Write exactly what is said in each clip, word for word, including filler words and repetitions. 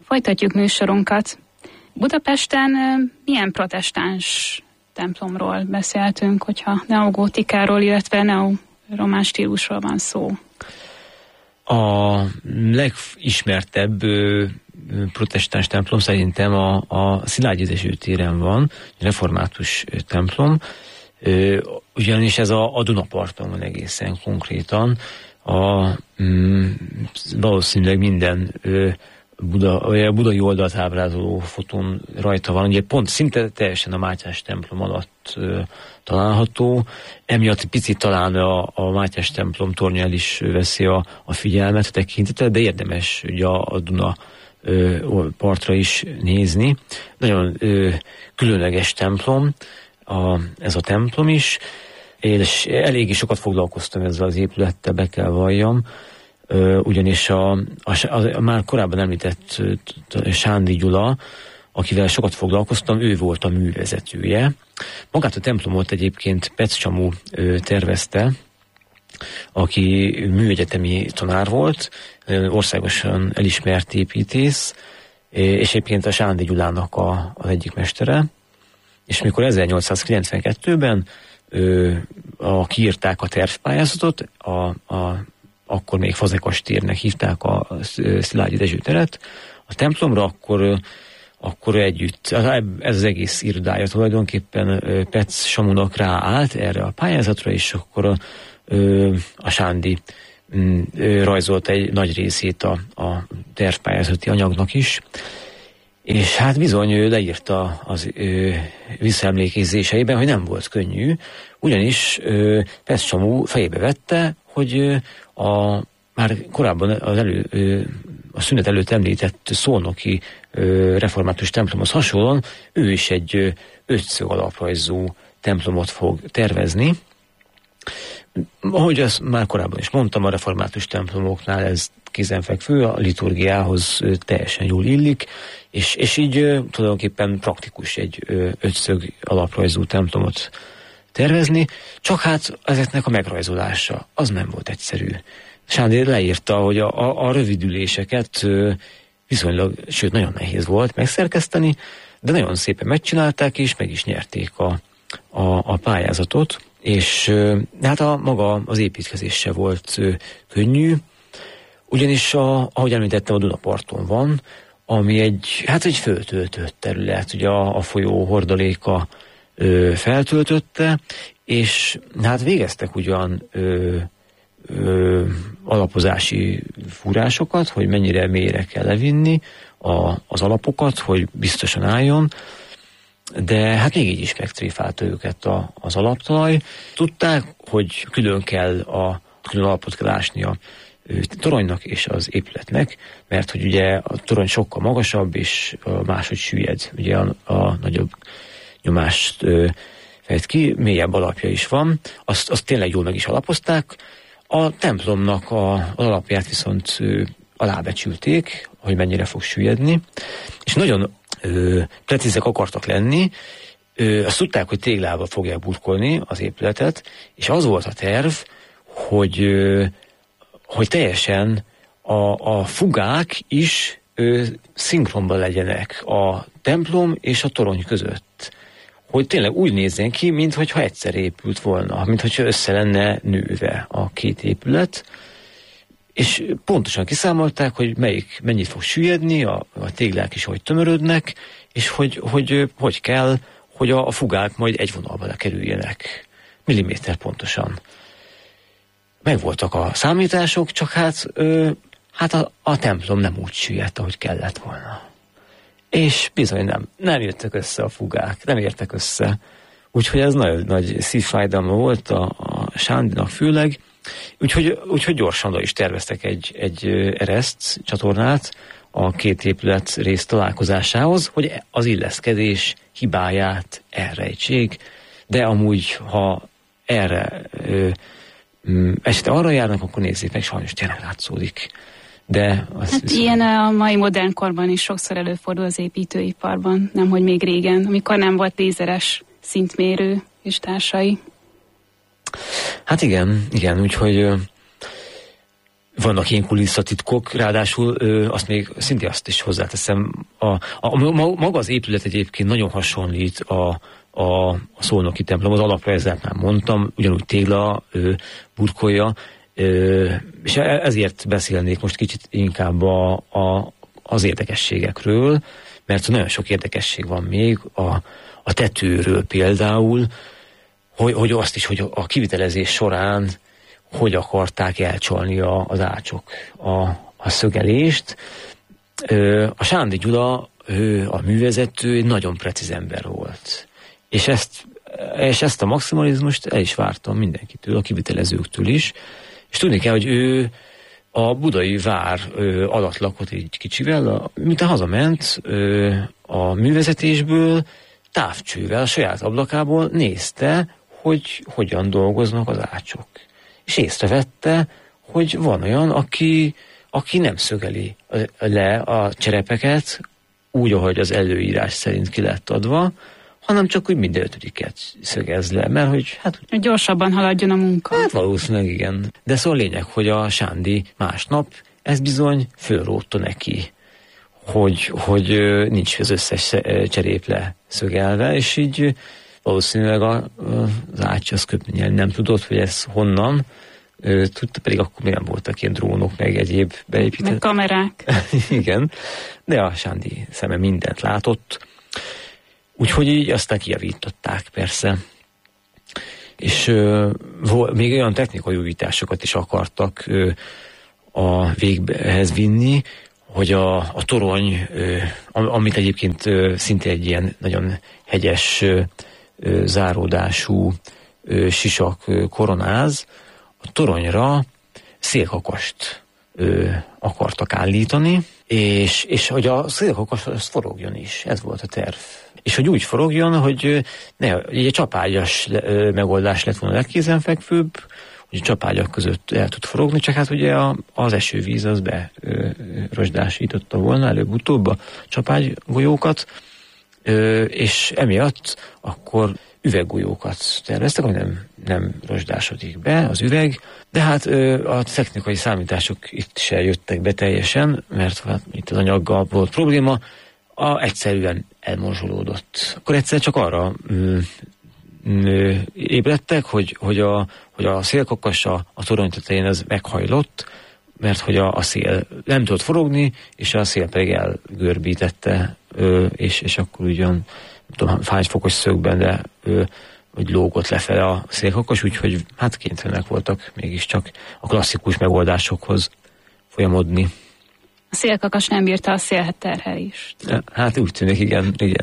Folytatjuk műsorunkat. Budapesten milyen protestáns templomról beszéltünk, hogyha neogótikáról, illetve neoromán stílusról van szó? A legismertebb protestáns templom szerintem a, a Szilágyi Dezső téren van, református templom, ugyanis ez a, a Dunaparton van egészen konkrétan. A, mm, valószínűleg minden Buda, a budai oldalt ábrázoló fotón rajta van, ugye pont szinte teljesen a Mátyás templom alatt ö, található, emiatt picit talán a, a Mátyás templom tornya el is veszi a, a figyelmet, a tekintetet, de érdemes ugye a, a Duna ö, partra is nézni. Nagyon ö, különleges templom a, ez a templom is, és eléggé sokat foglalkoztam ezzel az épülettel, be kell valljam, ugyanis a, a, a, a már korábban említett Sándi Gyula, akivel sokat foglalkoztam, ő volt a művezetője. Magát a templomot egyébként Petsz Csamú tervezte, aki műegyetemi tanár volt, országosan elismert építész, és egyébként a Sándi Gyulának a, az egyik mestere. És mikor ezernyolcszázkilencvenkettőben a, kiírták a tervpályázatot, a, a akkor még Fazekas térnek hívták a Szilágyi Dezső teret a templomra, akkor, akkor együtt, ez az egész irodája tulajdonképpen Petsz Samunak ráállt erre a pályázatra, és akkor a, a Sándi rajzolt egy nagy részét a, a tervpályázati anyagnak is, és hát bizony ő leírta az ö, visszaemlékezéseiben, hogy nem volt könnyű, ugyanis ö, Petsz Samu fejébe vette, hogy ö, a már korábban az elő, ö, a szünet előtt említett szolnoki ö, református templomhoz hasonlóan ő is egy ö, ötszög alaprajzú templomot fog tervezni. Ahogy azt már korábban is mondtam, a református templomoknál ez kézenfekvő, a liturgiához teljesen jól illik, és, és így tulajdonképpen praktikus egy ötszög alaprajzú templomot tervezni, csak hát ezeknek a megrajzolása az nem volt egyszerű. Sándor leírta, hogy a, a, a rövidüléseket viszonylag, sőt nagyon nehéz volt megszerkeszteni, de nagyon szépen megcsinálták, és meg is nyerték a, a, a pályázatot, és hát a maga az építkezés se volt könnyű, ugyanis a, ahogy említettem, a Dunaparton van, ami egy, hát egy föltöltött terület, ugye a, a folyó hordaléka ö, feltöltötte, és hát végeztek ugyan ö, ö, alapozási fúrásokat, hogy mennyire mélyre kell levinni a, az alapokat, hogy biztosan álljon, de hát még így is megtréfálta őket a, az alaptalaj. Tudták, hogy külön kell a külön alapot kell ásni a toronynak és az épületnek, mert hogy ugye a torony sokkal magasabb, és máshogy süllyed, ugye a, a nagyobb nyomást ö, fejt ki, mélyebb alapja is van, azt, azt tényleg jól meg is alapozták. A templomnak a, az alapját viszont ö, alábecsülték, hogy mennyire fog süllyedni, és nagyon ö, precízek akartak lenni, ö, azt tudták, hogy téglával fogják burkolni az épületet, és az volt a terv, hogy ö, hogy teljesen a, a fugák is ö, szinkronban legyenek a templom és a torony között. Hogy tényleg úgy nézzen ki, mintha egyszer épült volna, mintha össze lenne nőve a két épület, és pontosan kiszámolták, hogy melyik mennyit fog süllyedni, a, a téglák is hogy tömörödnek, és hogy hogy, hogy kell, hogy a, a fugák majd egy vonalba lekerüljenek. Milliméter pontosan. Megvoltak a számítások, csak hát, ö, hát a, a templom nem úgy süllyedt, ahogy kellett volna. És bizony nem, nem jöttek össze a fugák, nem értek össze. Úgyhogy ez nagyon nagy szívfájdalma volt a, a Sándinak főleg, úgyhogy, úgyhogy gyorsan is terveztek egy, egy ereszt csatornát a két épület rész találkozásához, hogy az illeszkedés hibáját elrejtsék, de amúgy, ha erre ö, este arra járnak, akkor nézzék meg, sajnos tényleg látszódik. De az hát viszont... ilyen a mai modern korban is sokszor előfordul az építőiparban, nemhogy még régen, amikor nem volt lézeres szintmérő és társai. Hát igen, igen, úgyhogy vannak ilyen kulisszatitkok, ráadásul ö, azt még szintén azt is hozzáteszem, a, a, a, maga az épület egyébként nagyon hasonlít a, a, a Szolnoki templom, az alaprajzát már mondtam, ugyanúgy tégla ö, burkolja, ö, és ezért beszélnék most kicsit inkább a, a, az érdekességekről, mert nagyon sok érdekesség van még a, a tetőről például, hogy, hogy azt is, hogy a kivitelezés során hogy akarták elcsalni a, az ácsok a, a szögelést. A Sándi Gyula, ő, a művezető, egy nagyon precíz ember volt. És ezt, és ezt a maximalizmust el is vártam mindenkitől, a kivitelezőktől is. És tudni kell, hogy ő a budai vár ö, alatt lakott egy kicsivel, a, mint a hazament ö, a művezetésből, távcsővel, a saját ablakából nézte, hogy hogyan dolgoznak az ácsok. És észrevette, hogy van olyan, aki, aki nem szögeli le a cserepeket úgy, ahogy az előírás szerint ki lett adva, hanem csak úgy minden ötödiket szögez le, mert hogy hát... Gyorsabban haladjon a munka. Hát valószínűleg igen. De szóval lényeg, hogy a Sándi másnap ez bizony fölrótta neki, hogy, hogy nincs az összes cserép le szögelve, és így valószínűleg a, az ács az köpnyelni nem tudott, hogy ez honnan tudta, pedig akkor még nem voltak ilyen drónok, meg egyéb beépített. Meg kamerák. Igen, de a Sándi szeme mindent látott, úgyhogy így aztán kijavították persze. És ö, vol, még olyan technikai újításokat is akartak ö, a véghez vinni, hogy a, a torony, ö, amit egyébként ö, szinte egy ilyen nagyon hegyes ö, ö, záródású ö, sisak ö, koronáz, a toronyra szélkakast ö, akartak állítani, és, és hogy a szélkakas az forogjon is, ez volt a terv. És hogy úgy forogjon, hogy ne, egy csapágyas megoldás lett volna a legkézenfekvőbb, hogy a csapágyak között el tud forogni, csak hát ugye a, az esővíz az berozsdásította volna előbb-utóbb a csapágygolyókat, és emiatt akkor üveggolyókat terveztek, ami nem, nem rozsdásodik be az üveg, de hát a technikai számítások itt se jöttek be teljesen, mert hát itt az anyaggal volt probléma, a, egyszerűen elmorzsolódott. Akkor egyszer csak arra ö, ö, ébredtek, hogy, hogy, a, hogy a szélkakas a, a torony tetején ez meghajlott, mert hogy a, a szél nem tudott forogni, és a szél pedig elgörbítette, ö, és, és akkor ugyan tudom, hány fokos szögben, de ö, hogy lógott lefele a szélkakas, úgyhogy hát kénytelenek voltak mégiscsak a klasszikus megoldásokhoz folyamodni. A szélkakas nem bírta a szélterhelést. Hát úgy tűnik, igen, igen.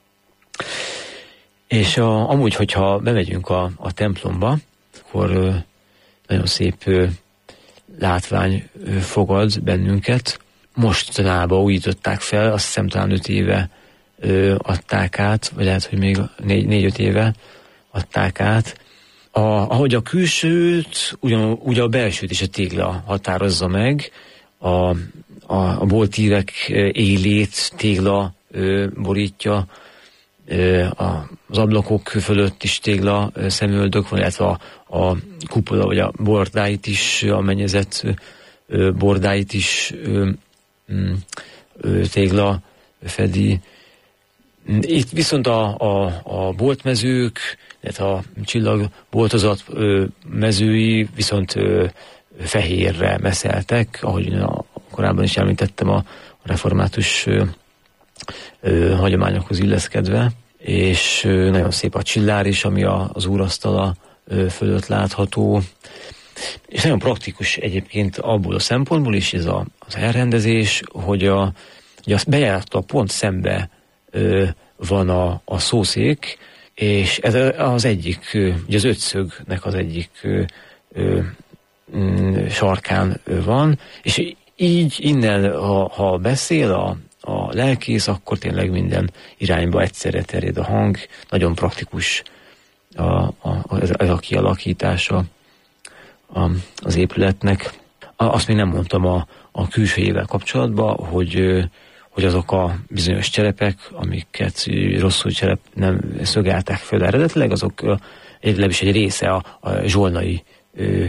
És a, amúgy, hogyha bemegyünk a, a templomba, akkor ö, nagyon szép ö, látvány ö, fogad bennünket. Mostanában újították fel, azt hiszem talán öt éve ö, adták át, vagy lehet, hogy még négy, négy-öt éve adták át. A, ahogy a külsőt, ugyan, ugye a belsőt is a tégla határozza meg, a A, a boltírek élét tégla ö, borítja, ö, a, az ablakok fölött is tégla ö, szemöldök van, illetve a, a kupola vagy a bordáit is, a mennyezet ö, bordáit is ö, ö, tégla fedi. Itt viszont a, a, a boltmezők, illetve a csillagboltozat ö, mezői viszont ö, fehérre meszeltek, ahogy a korábban is említettem, a református ö, ö, hagyományokhoz illeszkedve, és ö, nagyon szép a csillár is, ami a, az úrasztala ö, fölött látható, és nagyon praktikus egyébként abból a szempontból is ez a, az elrendezés, hogy a, hogy a bejárattól pont szembe ö, van a, a szószék, és ez az egyik, ugye az ötszögnek az egyik ö, ö, sarkán van, és így innen, ha, ha beszél a, a lelkész, akkor tényleg minden irányba egyszerre terjed a hang. Nagyon praktikus a, a, ez a kialakítása a, az épületnek. Azt még nem mondtam a, a külsőjével kapcsolatban, hogy, hogy azok a bizonyos cserepek, amiket rosszul cserep nem szögeltek föl eredetileg, azok legalábbis egy része a, a zsolnai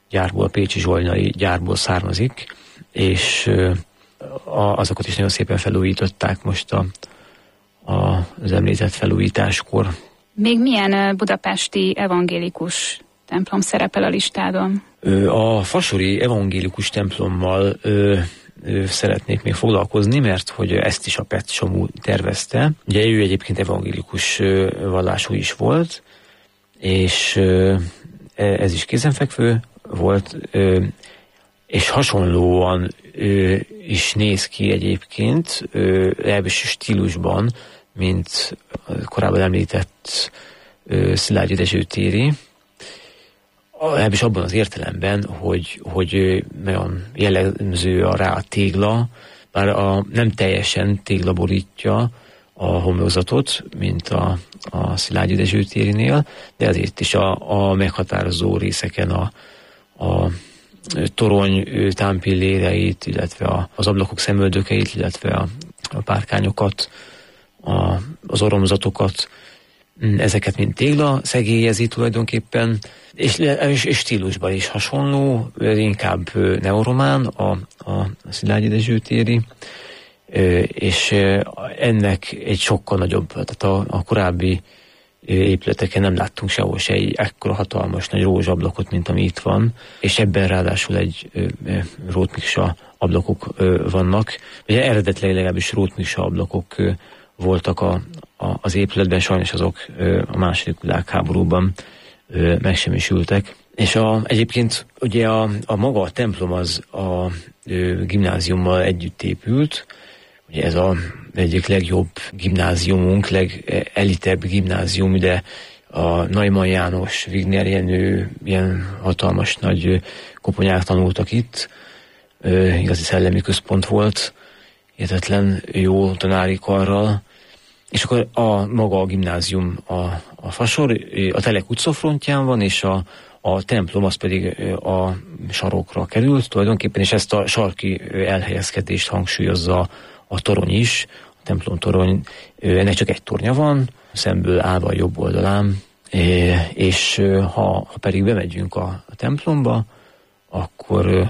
gyárból, pécsi zsolnai gyárból származik, és azokat is nagyon szépen felújították most a, a, az említett felújításkor. Még milyen budapesti evangélikus templom szerepel a listádon? A fasori evangélikus templommal ö, ö, szeretnék még foglalkozni, mert hogy ezt is a Pet Samu tervezte. Ugye ő egyébként evangélikus ö, vallású is volt, és ö, ez is kézenfekvő volt, ö, és hasonlóan ö, is néz ki egyébként, legalábbis stílusban, mint korábban említett ö, Szilágyi Dezső téri, legalábbis abban az értelemben, hogy, hogy nagyon jellemző a rá a tégla, bár a, nem teljesen tégla borítja a homlokzatot, mint a, a Szilágyi Dezső térinél, de azért is a, a meghatározó részeken a, a torony támpilléreit, illetve a, az ablakok szemöldökeit, illetve a, a párkányokat, a, az oromzatokat, ezeket mind tégla szegélyezi tulajdonképpen, és, és, és stílusban is hasonló, inkább neoromán a, a Szilágyi Dezső téri, és ennek egy sokkal nagyobb, tehát a, a korábbi épületeken nem láttunk sehol se egy ekkora hatalmas nagy rózsablakot, mint ami itt van, és ebben ráadásul egy rótmiksa ablakok vannak. Ugye eredetileg legalábbis rótmiksa ablakok voltak a, a, az épületben, sajnos azok a második világháborúban megsemmisültek. És a, egyébként ugye a, a maga a templom az a gimnáziummal együtt épült. Ugye ez a egyik legjobb gimnáziumunk, legelitebb gimnázium, de a Neumann János, Wigner Jenő, ilyen hatalmas nagy koponyák tanultak itt. Igazi szellemi központ volt, hihetetlen jó tanári karral. És akkor a maga a gimnázium a, a Fasor, a Telek utcafrontján van, és a, a templom az pedig a sarokra került tulajdonképpen, és ezt a sarki elhelyezkedést hangsúlyozza a torony is, a templom torony, ennek csak egy tornya van, szemből állva a jobb oldalán, és ha, ha pedig bemegyünk a, a templomba, akkor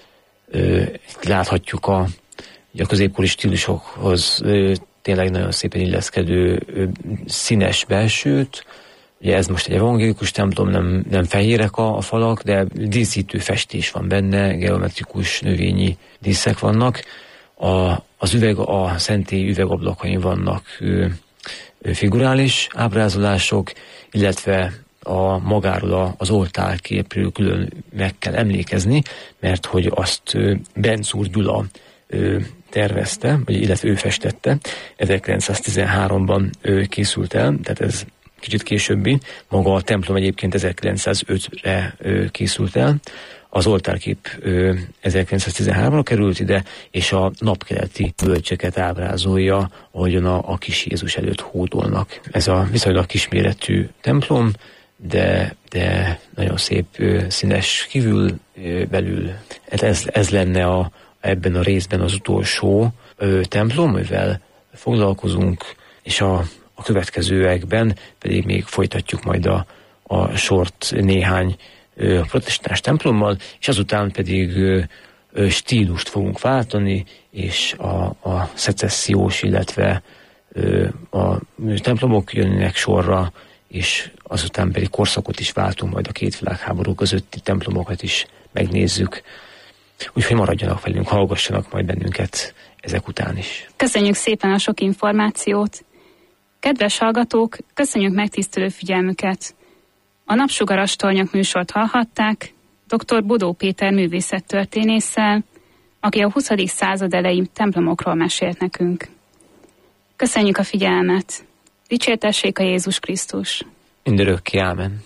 láthatjuk a, a középkori stílusokhoz tényleg nagyon szépen illeszkedő színes belsőt. Ugye ez most egy evangélikus templom, nem, nem fehérek a, a falak, de díszítő festés van benne, geometrikus növényi díszek vannak. A, az üveg, a szentély üvegablakain vannak ö, ö, figurális ábrázolások, illetve a magáról az oltárképről külön meg kell emlékezni, mert hogy azt ö, Bencúr Gyula ö, tervezte, vagy illetve ő festette, ezerkilencszáztizenháromban ö, készült el, tehát ez kicsit későbbi, maga a templom egyébként ezerkilencszázötre ö, készült el, az oltárkép ö, ezerkilencszáztizenháromra került ide, és a napkeleti bölcseket ábrázolja, ahogyan a, a kis Jézus előtt hódolnak. Ez a viszonylag kisméretű templom, de, de nagyon szép ö, színes kívül, ö, belül. Ez, ez lenne a, ebben a részben az utolsó ö, templom, amivel foglalkozunk, és a, a következőekben pedig még folytatjuk majd a, a sort néhány protestáns templommal, és azután pedig ö, ö, stílust fogunk váltani, és a, a szecessziós, illetve ö, a templomok jönnek sorra, és azután pedig korszakot is váltunk, majd a két világháború közötti templomokat is megnézzük. Úgyhogy maradjanak velünk, hallgassanak majd bennünket ezek után is. Köszönjük szépen a sok információt! Kedves hallgatók, köszönjük megtisztelő figyelmüket! A Napsugaras Tornyok műsort hallhatták dr. Bodó Péter művészettörténésszel, aki a huszadik század elejé templomokról mesélt nekünk. Köszönjük a figyelmet! Dicsértessék a Jézus Krisztus! Mindörökké, ámen!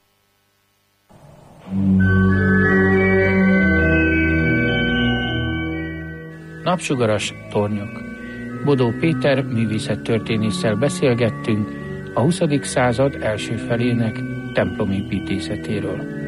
Napsugaras Tornyok. Bodó Péter művészettörténésszel beszélgettünk a huszadik század első felének templomépítészetéről.